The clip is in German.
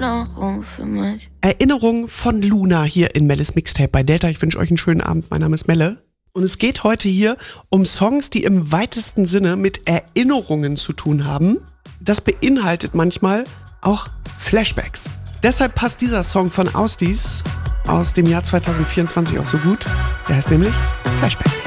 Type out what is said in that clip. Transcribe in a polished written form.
Erinnerung für mich. Erinnerung von Luna hier in Melles Mixtape bei Delta. Ich wünsche euch einen schönen Abend. Mein Name ist Melle. Und es geht heute hier um Songs, die im weitesten Sinne mit Erinnerungen zu tun haben. Das beinhaltet manchmal auch Flashbacks. Deshalb passt dieser Song von Ausdies aus dem Jahr 2024 auch so gut. Der heißt nämlich Flashback.